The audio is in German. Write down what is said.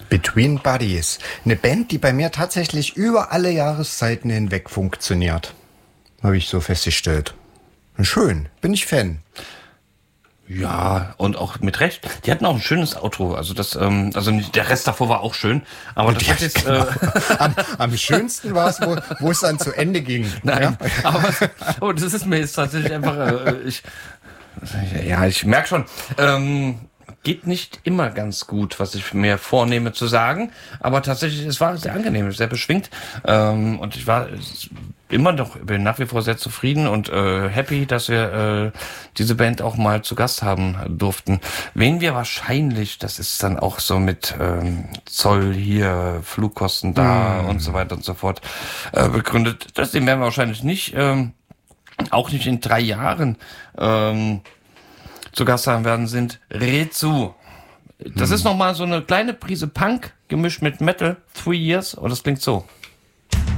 Between Buddies. Eine Band, die bei mir tatsächlich über alle Jahreszeiten hinweg funktioniert. Habe ich so festgestellt. Schön, bin ich Fan. Ja, und auch mit Recht. Die hatten auch ein schönes Outro. Also also der Rest davor war auch schön. Aber das hat jetzt, genau. Am schönsten war es, wo es dann zu Ende ging. Nein, ja? aber das ist mir jetzt tatsächlich einfach, ich merke schon, geht nicht immer ganz gut, was ich mir vornehme zu sagen, aber tatsächlich, es war sehr angenehm, sehr beschwingt, und ich war bin nach wie vor sehr zufrieden und happy, dass wir diese Band auch mal zu Gast haben durften. Wen wir wahrscheinlich, das ist dann auch so mit Zoll hier, Flugkosten da und so weiter und so fort begründet, den werden wir wahrscheinlich nicht, auch nicht in 3 Jahren zu Gast haben werden, sind Rezu. Das ist nochmal so eine kleine Prise Punk gemischt mit Metal, 3 Years, und das klingt so.